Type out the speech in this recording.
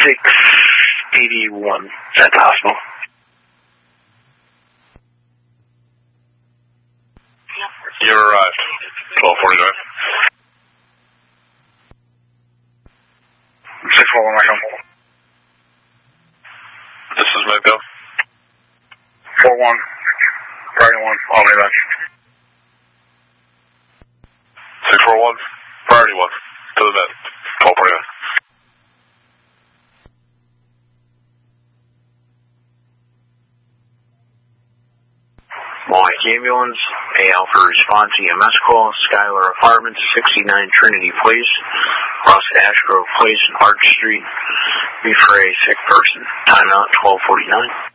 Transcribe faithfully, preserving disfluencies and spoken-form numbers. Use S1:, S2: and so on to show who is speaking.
S1: six eighty-one at the hospital.
S2: You arrived. twelve forty-nine.
S1: six four one, right home.
S2: This is Medco.
S1: four one. Priority one. All the way back.
S2: six four one. Priority one. To the bed. twelve forty-nine.
S3: Mike Ambulance, A Alpha Response E M S call, Skylar Apartments, sixty-nine Trinity Place, across Ashgrove Place and Arch Street. Refer a sick person. Timeout twelve forty-nine.